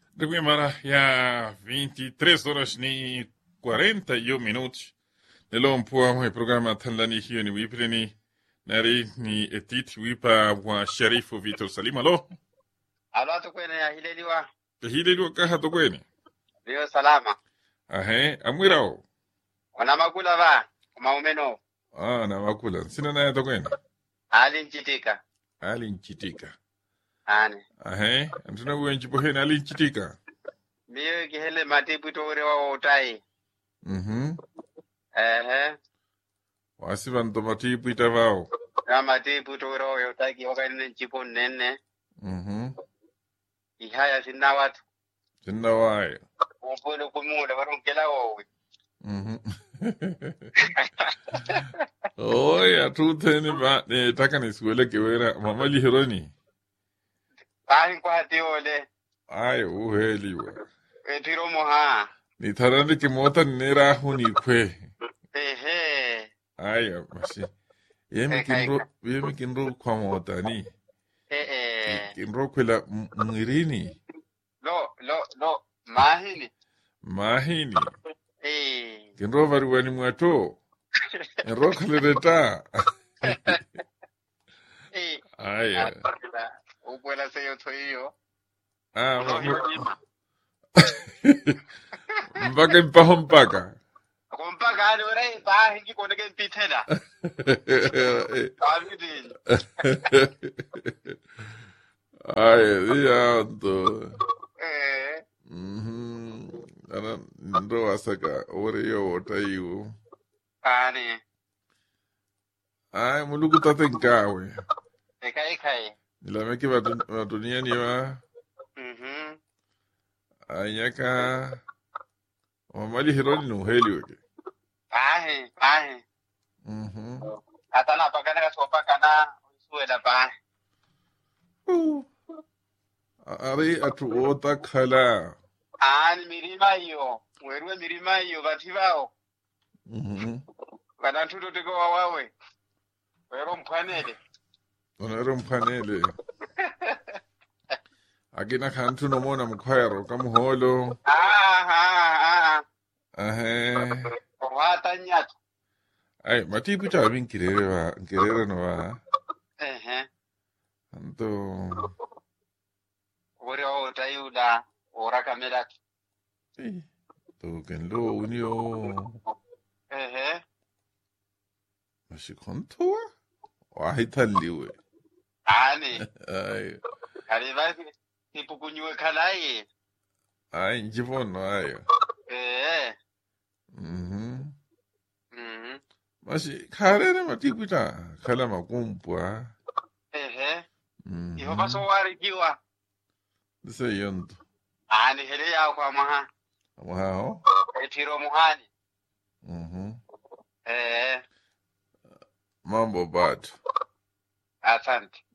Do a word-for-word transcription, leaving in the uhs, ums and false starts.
Mara ya vinte e três horas ni quarenta e um minutos. Nelo mpua mwe programa Tanzania hiyo ni wipre ni nari ni etit wipa wa Sharifu Vitor Salim. Alo? Alo ato kwene ya hileliwa. Hileliwa kaha to kwene? Rio salama. Ahe, amwirao? Wana makula va, maumeno. Ah, na makula. Sina na ya to kwene? Ali nchitika. Ali nchitika. Ane. Ahe, antuna uwe nchipoheni ali nchitika. Miyo kihele matipu tore wa utai. Mhm. Ehe. Wasi vanto matipu itavao. Na matipu tore wa utai ki waka nene nchipo nene. Mhm. Ihaya sinna watu. Sinna wae. Umpolo kumule warunkela wawe. Mhm. Oya, tu teni ba ne taka ni suele kewera mama lihironi. Bahin kwa hati ole. Ay, uheli wa. Etiro moha. Ni tarani ki mota nera huni kwe. Ehe. Ay, mashi. Yemi kinro, yemi kinro kwa mota ni. Eh Kinro kwela mwirini. Lo, lo, lo. Mahini. Mahini. Eh. Kinro varuwani mwato. Enro kalereta. Eh. Ay. Upuela seyo toyo. Ah, mpaka impaho mpaka. Mpaka ali ore pa hingi koneke mpitela. Avidi. Ay, dia to. Eh. Mhm. Ana ndo asaka ore yo otayu. Ani. Ay, muluku tatenkawe. Ekai kai. Nilameki watunia ni wa. Mhm. Anyaka. Mamali hironi no heli weke. Ahe, ahe. Mhm. Atana pakana ka sopa kana suela pa. Uh. Ari atu ota khala. Ani mirima hiyo. Werwe mirima hiyo bativao. Mhm. Kana tuto tiko wawe. Wero mpwanele. Onero mpanele. Agina kantu no mona mkhayaro kamuholo. Ah, ah, ah. Ahe. Wata nyatu. Ay, mati pucha bin kirere wa, kirere no wa. Ehe. Anto. Ore o tayuda ora kamera. Eh. To kenlo unio. Ehe. Mashi konto wa? Wahitaliwe. Ani. Ay. Karibasi tipo kunywe kalai. Ay, njivono ayo. Eh. Mhm. Mhm. Mashi karere mati pucha khala makumpwa. Ehe. Mhm. Iho baso wari kiwa. Dise yonto. Ani hele ya kwa maha. Amahao. Etiro muhani. Mhm. Eh. Mambo bad. Asante.